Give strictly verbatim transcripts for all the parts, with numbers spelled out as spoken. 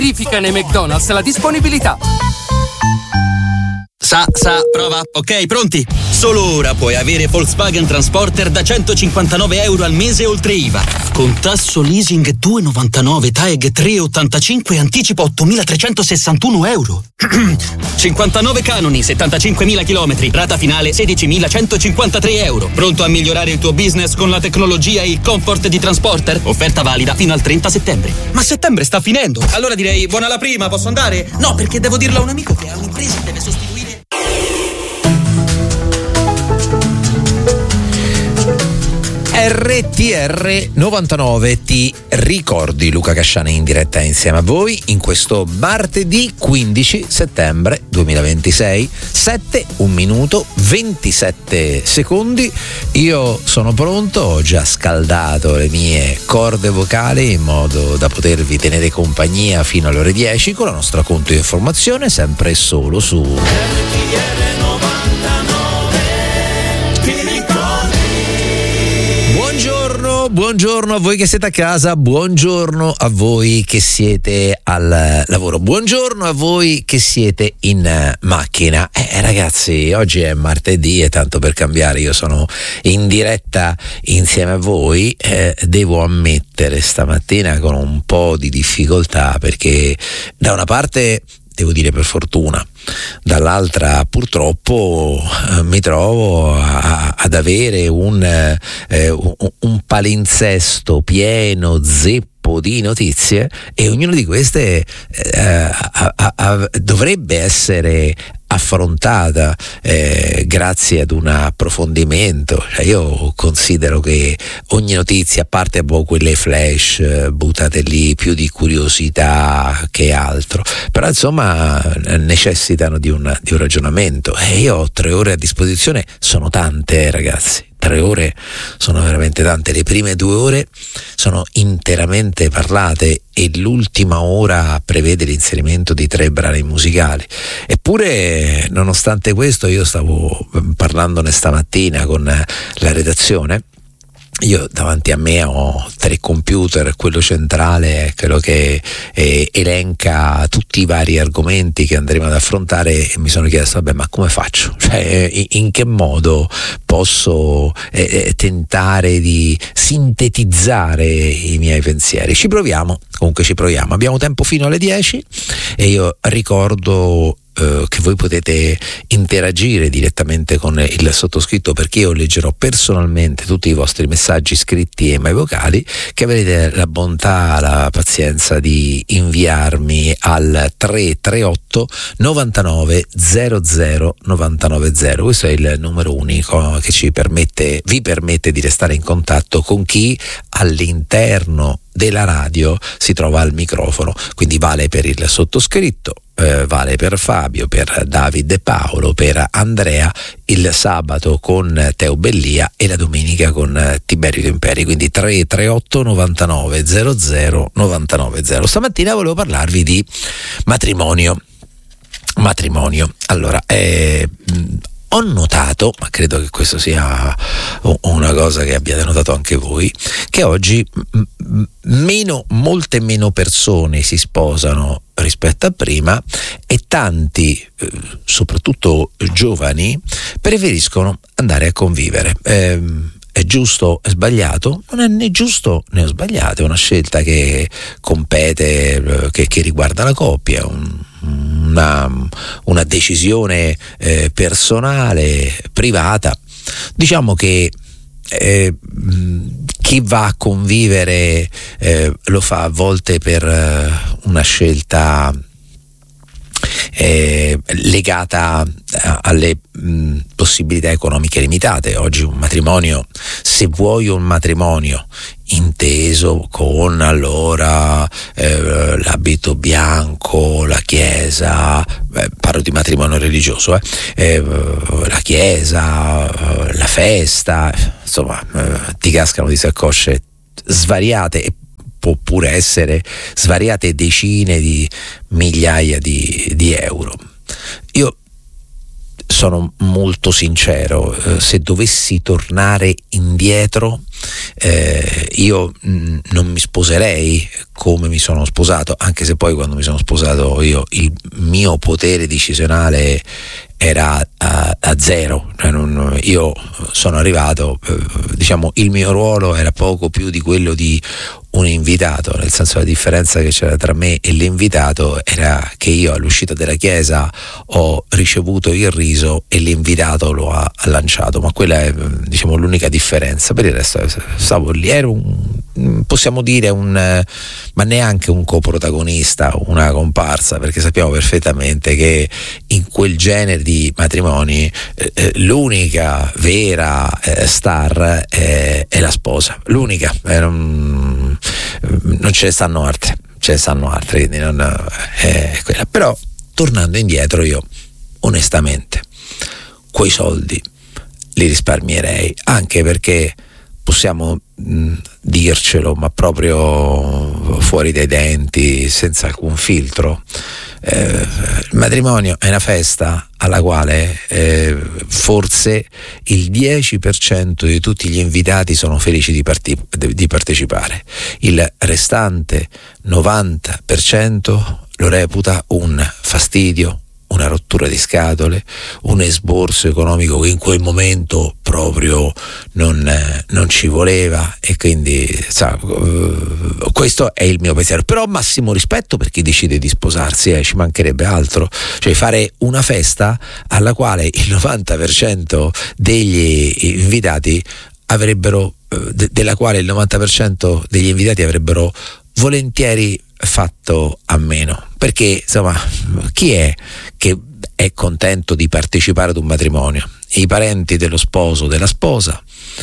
Verifica nei McDonald's la disponibilità. Sa, sa, prova. Ok, pronti? Solo ora puoi avere Volkswagen Transporter da centocinquantanove euro al mese oltre I V A. Con tasso leasing due virgola novantanove, T A E G tre virgola ottantacinque e anticipo ottomilatrecentosessantuno euro. cinquantanove canoni, settantacinquemila chilometri, rata finale sedicimilacentocinquantatré euro. Pronto a migliorare il tuo business con la tecnologia e il comfort di Transporter? Offerta valida fino al trenta settembre. Ma settembre sta finendo. Allora direi buona la prima, posso andare? No, perché devo dirlo a un amico che ha un'impresa e deve sostituire. R T R novantanove ti ricordi Luca Casciani in diretta insieme a voi in questo martedì quindici settembre duemilaventisei, sette, un minuto, ventisette secondi. Io sono pronto, ho già scaldato le mie corde vocali in modo da potervi tenere compagnia fino alle ore dieci con la nostra conto di informazione, sempre e solo su R T R novantanove. Buongiorno, buongiorno a voi che siete a casa, buongiorno a voi che siete al lavoro, buongiorno a voi che siete in macchina. Eh ragazzi, oggi è martedì e tanto per cambiare io sono in diretta insieme a voi, eh, devo ammettere stamattina con un po' di difficoltà perché da una parte devo dire per fortuna, dall'altra purtroppo eh, mi trovo a, ad avere un, eh, un, un palinsesto pieno, zeppo di notizie e ognuna di queste eh, a, a, a, dovrebbe essere affrontata eh, grazie ad un approfondimento. Cioè, io considero che ogni notizia, a parte a po' quelle flash eh, buttate lì più di curiosità che altro, però insomma necessitano di un, di un ragionamento e io ho tre ore a disposizione, sono tante eh, ragazzi. Tre ore sono veramente tante, le prime due ore sono interamente parlate e l'ultima ora prevede l'inserimento di tre brani musicali. Eppure, nonostante questo, io stavo parlandone stamattina con la redazione. Io davanti a me ho tre computer, quello centrale è quello che eh, elenca tutti i vari argomenti che andremo ad affrontare e mi sono chiesto, vabbè, ma come faccio? Cioè, in, in che modo posso eh, tentare di sintetizzare i miei pensieri? Ci proviamo, comunque ci proviamo. Abbiamo tempo fino alle dieci e io ricordo Uh, che voi potete interagire direttamente con il sottoscritto perché io leggerò personalmente tutti i vostri messaggi scritti e mai vocali che avrete la bontà, la pazienza di inviarmi al tre tre otto novantanove zero zero novantanove zero. Questo è il numero unico che ci permette, vi permette di restare in contatto con chi all'interno della radio si trova al microfono, quindi vale per il sottoscritto, eh, vale per Fabio, per David e Paolo, per Andrea il sabato con Teo Bellia e la domenica con Tiberio Imperi, quindi tre tre otto novantanove zero zero novantanove zero. Stamattina volevo parlarvi di matrimonio. Matrimonio. Allora, eh, ho notato, ma credo che questo sia una cosa che abbiate notato anche voi, che oggi meno, molte meno persone si sposano rispetto a prima e tanti, soprattutto giovani, preferiscono andare a convivere. Eh, È giusto, è sbagliato? Non è né giusto né sbagliato, è una scelta che compete, che, che riguarda la coppia, un, una, una decisione eh, personale, privata. Diciamo che eh, chi va a convivere eh, lo fa a volte per eh, una scelta Eh, legata alle mh, possibilità economiche limitate. Oggi un matrimonio, se vuoi un matrimonio inteso con allora eh, l'abito bianco, la chiesa, eh, parlo di matrimonio religioso, eh, eh, la chiesa, eh, la festa, insomma eh, ti cascano di saccocce svariate e può pure essere svariate decine di migliaia di, di euro. Io sono molto sincero, eh, se dovessi tornare indietro eh, io mh, non mi sposerei come mi sono sposato, anche se poi quando mi sono sposato io il mio potere decisionale era a, a zero, cioè non, io sono arrivato, eh, diciamo il mio ruolo era poco più di quello di un invitato, nel senso la differenza che c'era tra me e l'invitato era che io all'uscita della chiesa ho ricevuto il riso e l'invitato lo ha, ha lanciato, ma quella è, diciamo, l'unica differenza. Per il resto stavo lì, ero un, possiamo dire un, ma neanche un coprotagonista, una comparsa, perché sappiamo perfettamente che in quel genere di matrimoni eh, l'unica vera eh, star è, è la sposa, l'unica, era un, non ce ne stanno altre, ce ne stanno altre, quindi non è quella. Però tornando indietro, io onestamente quei soldi li risparmierei, anche perché possiamo mh, dircelo, ma proprio fuori dai denti, senza alcun filtro, eh, il matrimonio è una festa alla quale eh, forse il dieci per cento di tutti gli invitati sono felici di, parti- di partecipare, il restante novanta per cento lo reputa un fastidio, una rottura di scatole, un esborso economico che in quel momento proprio non, eh, non ci voleva, e quindi sa, uh, questo è il mio pensiero. Però massimo rispetto per chi decide di sposarsi, eh, ci mancherebbe altro, cioè fare una festa alla quale il novanta per cento degli invitati avrebbero, uh, de- della quale il novanta per cento degli invitati avrebbero volentieri fatto a meno, perché insomma chi è che è contento di partecipare ad un matrimonio? I parenti dello sposo, della sposa,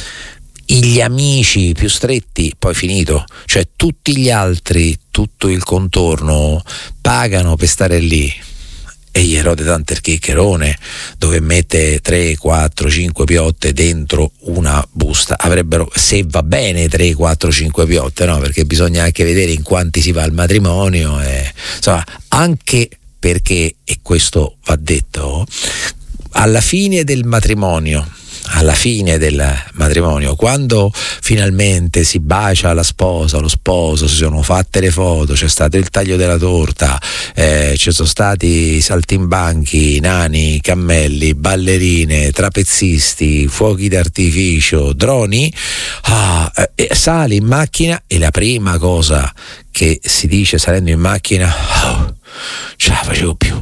gli amici più stretti, poi finito, cioè tutti gli altri, tutto il contorno pagano per stare lì, e gli rode tanto il chiccherone dove mette tre, quattro, cinque piotte dentro una busta. Avrebbero, se va bene, tre, quattro, cinque piotte, no? Perché bisogna anche vedere in quanti si va al matrimonio, e, insomma, anche perché, e questo va detto, alla fine del matrimonio alla fine del matrimonio, quando finalmente si bacia la sposa, lo sposo, si sono fatte le foto, c'è stato il taglio della torta, eh, ci sono stati saltimbanchi, nani, cammelli, ballerine, trapezzisti, fuochi d'artificio, droni, ah, eh, sali in macchina e la prima cosa che si dice salendo in macchina: oh, ce la facevo più.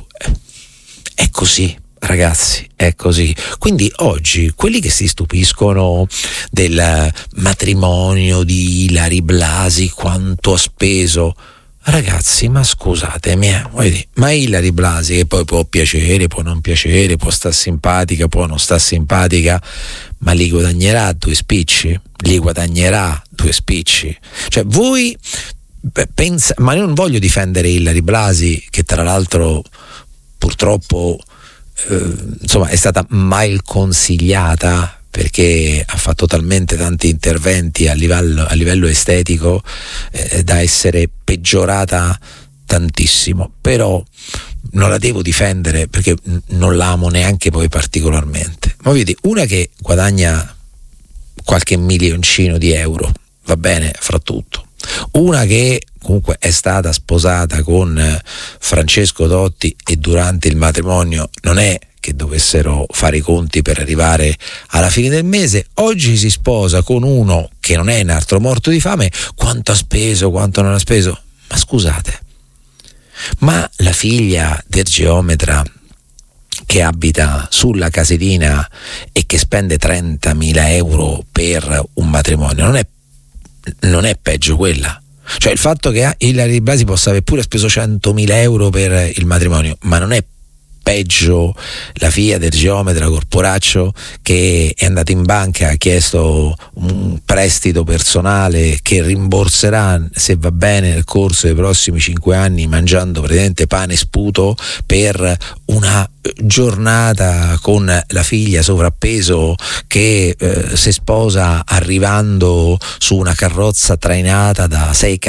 È così, ragazzi, è così. Quindi oggi quelli che si stupiscono del matrimonio di Ilary Blasi, quanto ha speso, ragazzi, ma scusatemi, eh, ma Ilary Blasi, che poi può piacere, può non piacere, può stare simpatica, può non stare simpatica, ma li guadagnerà due spicci? Li guadagnerà due spicci? Cioè voi pensa, ma io non voglio difendere Ilary Blasi, che tra l'altro purtroppo eh, insomma è stata mal consigliata, perché ha fatto talmente tanti interventi a livello, a livello estetico eh, da essere peggiorata tantissimo. Però non la devo difendere perché non l'amo neanche poi particolarmente. Ma vedi, una che guadagna qualche milioncino di euro, va bene, fra tutto, una che comunque è stata sposata con Francesco Totti e durante il matrimonio non è che dovessero fare i conti per arrivare alla fine del mese, oggi si sposa con uno che non è un altro morto di fame. Quanto ha speso, quanto non ha speso? Ma scusate, ma la figlia del geometra che abita sulla caselina e che spende trentamila euro per un matrimonio non è non è peggio quella? Cioè il fatto che Ilary Blasi possa aver pure speso centomila euro per il matrimonio, ma non è peggio la figlia del geometra corporaccio che è andato in banca, ha chiesto un prestito personale che rimborserà, se va bene, nel corso dei prossimi cinque anni, mangiando praticamente pane e sputo per una giornata con la figlia sovrappeso che eh, si sposa arrivando su una carrozza trainata da sei